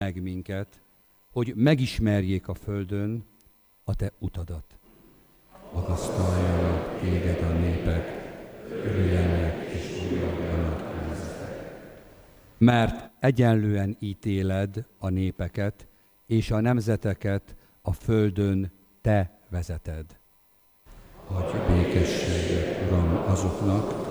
meg minket, hogy megismerjék a földön a te utadat. Magasztaljanak téged a népek, örüljenek és újjabbanak nemzetek. Mert egyenlően ítéled a népeket, és a nemzeteket a földön te vezeted. Adj békességet, Uram, azoknak,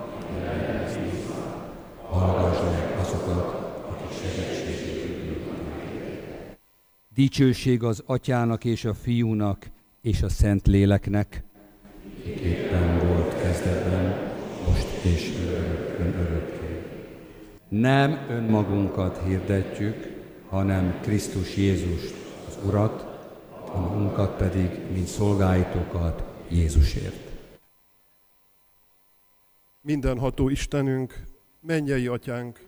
hallgass meg azokat, akik segítségét nyújtanak. Dicsőség az Atyának és a Fiúnak és a Szentléleknek, miképpen volt kezdetben, most és örökké. Nem önmagunkat hirdetjük, hanem Krisztus Jézust, az Urat, a magunkat pedig, mint szolgáitokat Jézusért. Mindenható Istenünk, mennyei Atyánk,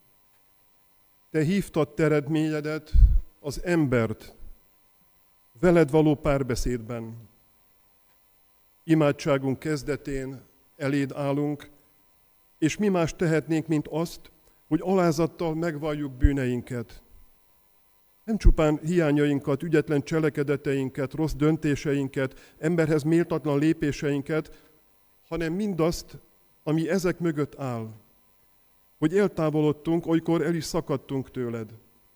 Te hívtad te eredményedet, az embert, veled való párbeszédben. Imádságunk kezdetén eléd állunk, és mi más tehetnénk, mint azt, hogy alázattal megvalljuk bűneinket. Nem csupán hiányainkat, ügyetlen cselekedeteinket, rossz döntéseinket, emberhez méltatlan lépéseinket, hanem mindazt, ami ezek mögött áll. Hogy eltávolodtunk, olykor el is szakadtunk tőled.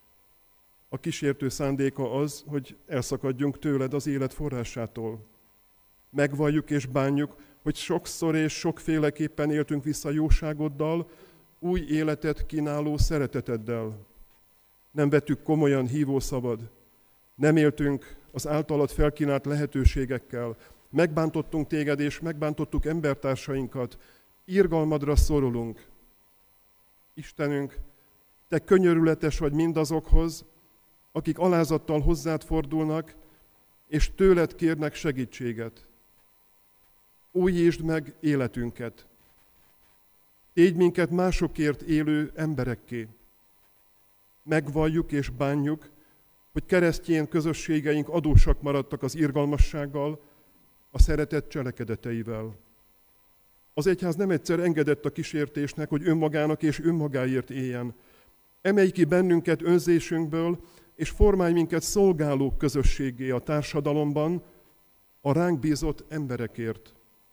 A kísértő szándéka az, hogy elszakadjunk tőled, az élet forrásától. Megvalljuk és bánjuk, hogy sokszor és sokféleképpen éltünk vissza jóságoddal, új életet kínáló szereteteddel. Nem vettük komolyan hívószavad, nem éltünk az általad felkínált lehetőségekkel, megbántottunk téged és megbántottuk embertársainkat, irgalmadra szorulunk. Istenünk, te könyörületes vagy mindazokhoz, akik alázattal hozzád fordulnak, és tőled kérnek segítséget. Újítsd meg életünket. Tégy minket másokért élő emberekké. Megvalljuk és bánjuk, hogy keresztény közösségeink adósak maradtak az irgalmassággal, a szeretet cselekedeteivel. Az egyház nem egyszer engedett a kísértésnek, hogy önmagának és önmagáért éljen. Emelj ki bennünket önzésünkből, és formálj minket szolgálók közösségé a társadalomban, a ránk bízott emberekért.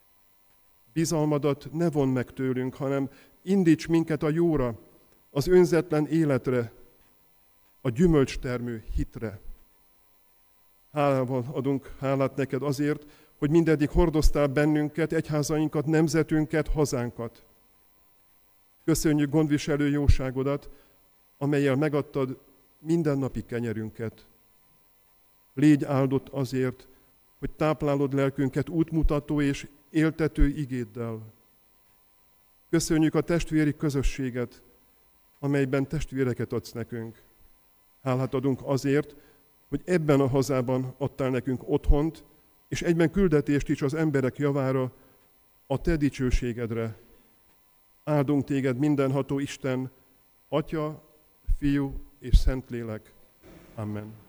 Bizalmadat ne vondd meg tőlünk, hanem indíts minket a jóra, az önzetlen életre, a gyümölcstermő hitre. Hálával adunk hálát neked azért, hogy mindeddig hordoztál bennünket, egyházainkat, nemzetünket, hazánkat. Köszönjük gondviselő jóságodat, amellyel megadtad mindennapi kenyerünket. Légy áldott azért, hogy táplálod lelkünket útmutató és éltető igéddel. Köszönjük a testvéri közösséget, amelyben testvéreket adsz nekünk. Hálát adunk azért, hogy ebben a hazában adtál nekünk otthont, és egyben küldetést is az emberek javára, a te dicsőségedre. Áldunk téged mindenható Isten, Atya, Fiú és Szentlélek. Amen.